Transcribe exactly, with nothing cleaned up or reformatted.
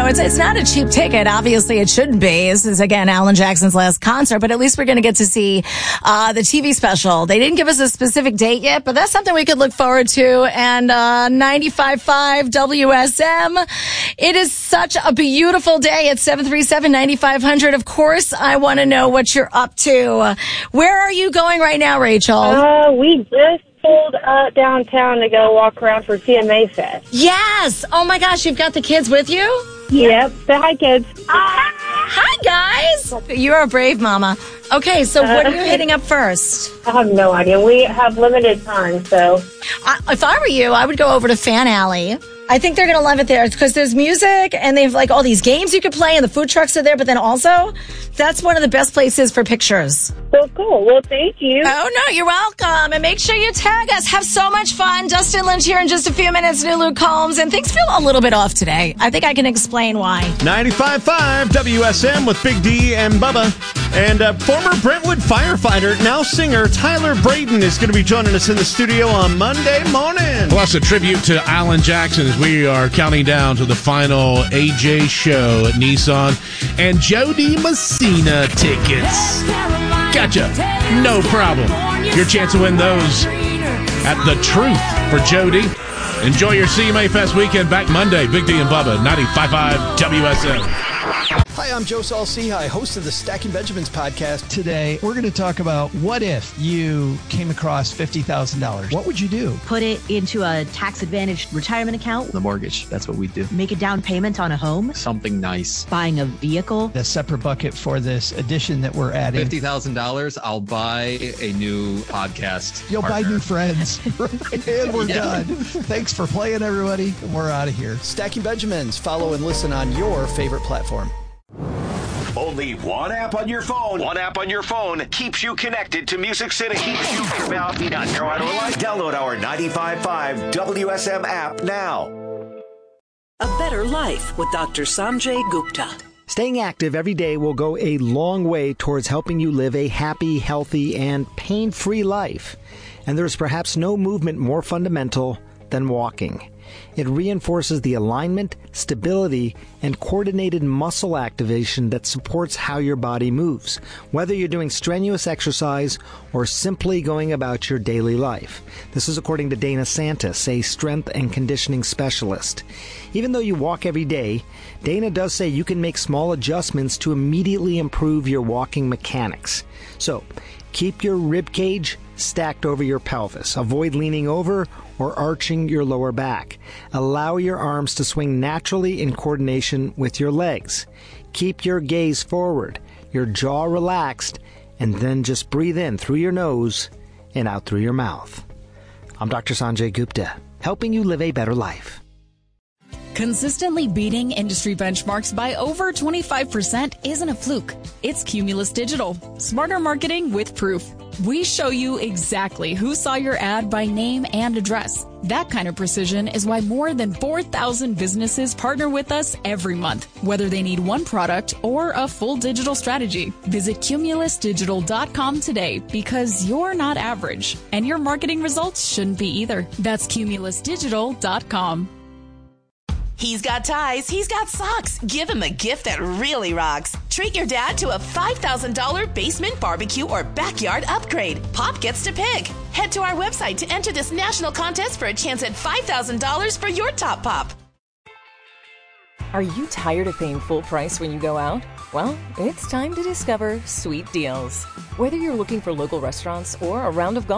it's it's not a cheap ticket. Obviously, it shouldn't be. This is, again, Alan Jackson's last concert, but at least we're going to get to see uh, the T V special. They didn't give us a specific date yet, but that's something we could look forward to. And uh, ninety-five point five W S M, it is such a beautiful day at seven three seven, nine five zero zero. Of course, I want to know what you're up to. Where are you going right now, Rachel? Uh, we just pulled uh, downtown to go walk around for T M A Fest. Yes. Oh, my gosh. You've got the kids with you? Yep. Say hi, kids. Hi, guys. You're a brave mama. Okay, so what are you hitting up first? I have no idea. We have limited time, so. I, if I were you, I would go over to Fan Alley. I think they're going to love it there because there's music and they have like all these games you could play and the food trucks are there. But then also, that's one of the best places for pictures. So cool. Well, thank you. Oh, no, you're welcome. And make sure you tag us. Have so much fun. Dustin Lynch here in just a few minutes. New Luke Combs. And things feel a little bit off today. I think I can explain why. ninety-five point five W S M with Big D and Bubba. And uh, former Brentwood firefighter, now singer, Tyler Braden is going to be joining us in the studio on Monday morning. Plus a tribute to Alan Jackson as we are counting down to the final A J show at Nissan. And Jody Messina tickets. Gotcha. No problem. Your chance to win those at The Truth for Jody. Enjoy your C M A Fest weekend. Back Monday. Big D and Bubba, ninety-five point five W S M. Hi, I'm Joe Saul-Sehy, host of the Stacking Benjamins podcast. Today, we're going to talk about what if you came across fifty thousand dollars? What would you do? Put it into a tax-advantaged retirement account. The mortgage, that's what we do. Make a down payment on a home. Something nice. Buying a vehicle. The separate bucket for this edition that we're adding. fifty thousand dollars, I'll buy a new podcast You'll partner. buy new friends. And we're Yeah. done. Thanks for playing, everybody. And we're out of here. Stacking Benjamins. Follow and listen on your favorite platform. Only one app on your phone. One app on your phone keeps you connected to Music City. Keeps you Download our ninety-five point five W S M app now. A better life with Doctor Sanjay Gupta. Staying active every day will go a long way towards helping you live a happy, healthy, and pain-free life. And there is perhaps no movement more fundamental than walking. It reinforces the alignment, stability, and coordinated muscle activation that supports how your body moves, whether you're doing strenuous exercise or simply going about your daily life. This is according to Dana Santis, a strength and conditioning specialist. Even though you walk every day, Dana does say you can make small adjustments to immediately improve your walking mechanics. So, keep your rib cage stacked over your pelvis. Avoid leaning over or arching your lower back. Allow your arms to swing naturally in coordination with your legs. Keep your gaze forward, your jaw relaxed, and then just breathe in through your nose and out through your mouth. I'm Doctor Sanjay Gupta, helping you live a better life. Consistently beating industry benchmarks by over twenty-five percent isn't a fluke. It's Cumulus Digital. Smarter marketing with proof. We show you exactly who saw your ad by name and address. That kind of precision is why more than four thousand businesses partner with us every month, whether they need one product or a full digital strategy. Visit cumulus digital dot com today because you're not average, and your marketing results shouldn't be either. That's cumulus digital dot com. He's got ties, he's got socks. Give him a gift that really rocks. Treat your dad to a five thousand dollars basement barbecue or backyard upgrade. Pop gets to pick. Head to our website to enter this national contest for a chance at five thousand dollars for your top pop. Are you tired of paying full price when you go out? Well, it's time to discover Sweet Deals. Whether you're looking for local restaurants or a round of golf,